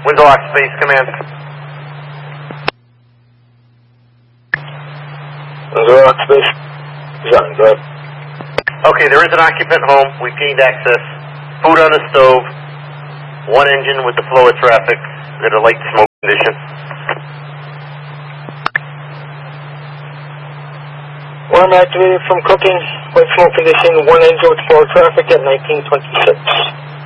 Windlock Space Command. Windlock Space. Go ahead. Okay, there is an occupant home. We've gained access. Food on the stove. One engine with the flow of traffic at a light smoke condition. Alarm activated from cooking. Light smoke condition. One engine with flow of traffic at 1926.